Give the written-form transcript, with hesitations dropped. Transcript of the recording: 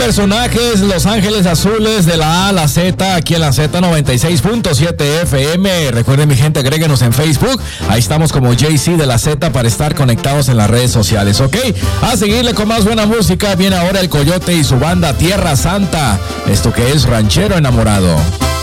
personajes, Los Ángeles Azules de la A a la Z, aquí en la Z96.7 FM. Recuerden, mi gente, agréguenos en Facebook. Ahí estamos como JC de la Z para estar conectados en las redes sociales, ¿ok? A seguirle con más buena música. Viene ahora el Coyote y su banda Tierra Santa. Esto que es Ranchero Enamorado.